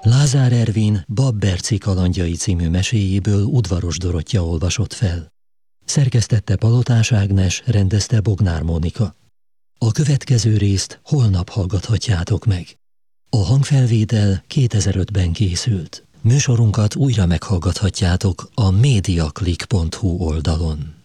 Lázár Ervin Babberci kalandjai című meséjéből Udvaros Dorottya olvasott fel. Szerkesztette Palotás Ágnes, rendezte Bognár Mónika. A következő részt holnap hallgathatjátok meg. A hangfelvétel 2005-ben készült. Műsorunkat újra meghallgathatjátok a mediaclick.hu oldalon.